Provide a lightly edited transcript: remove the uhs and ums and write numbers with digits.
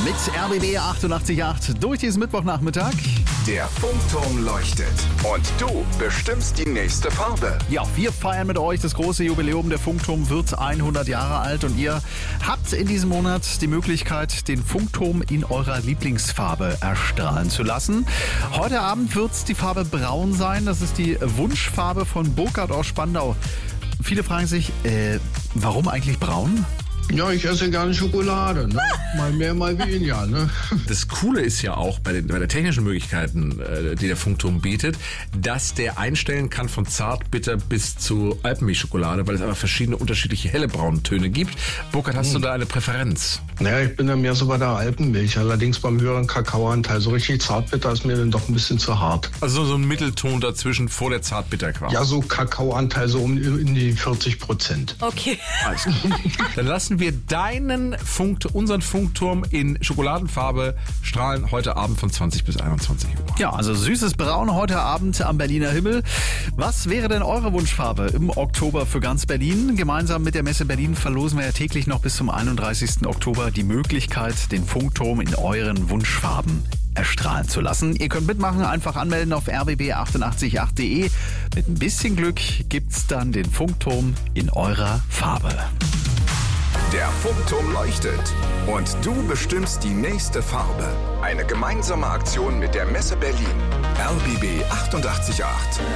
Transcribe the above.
Mit RBB 88.8 durch diesen Mittwochnachmittag. Der Funkturm leuchtet und du bestimmst die nächste Farbe. Ja, wir feiern mit euch das große Jubiläum. Der Funkturm wird 100 Jahre alt und ihr habt in diesem Monat die Möglichkeit, den Funkturm in eurer Lieblingsfarbe erstrahlen zu lassen. Heute Abend wird es die Farbe Braun sein. Das ist die Wunschfarbe von Burkhard aus Spandau. Viele fragen sich, warum eigentlich braun? Ja, ich esse gerne Schokolade, ne? Mal mehr, mal weniger, ne? Das Coole ist ja auch bei der technischen Möglichkeiten, die der Funkturm bietet, dass der einstellen kann von Zartbitter bis zu Alpenmilchschokolade, weil es einfach verschiedene unterschiedliche helle braune Töne gibt. Burkhard, hast du da eine Präferenz? Naja, ich bin ja mehr so bei der Alpenmilch. Allerdings beim höheren Kakaoanteil. So richtig Zartbitter ist mir dann doch ein bisschen zu hart. Also so ein Mittelton dazwischen vor der Zartbitter quasi. Ja, so Kakaoanteil so in die 40%. Okay. Also, dann lassen wir unseren Funkturm in Schokoladenfarbe strahlen heute Abend von 20 bis 21 Uhr. Ja, also süßes Braun heute Abend am Berliner Himmel. Was wäre denn eure Wunschfarbe im Oktober für ganz Berlin? Gemeinsam mit der Messe Berlin verlosen wir ja täglich noch bis zum 31. Oktober die Möglichkeit, den Funkturm in euren Wunschfarben erstrahlen zu lassen. Ihr könnt mitmachen, einfach anmelden auf rbb888.de. Mit ein bisschen Glück gibt's dann den Funkturm in eurer Farbe. Der Funkturm leuchtet und du bestimmst die nächste Farbe. Eine gemeinsame Aktion mit der Messe Berlin. RBB 88.8.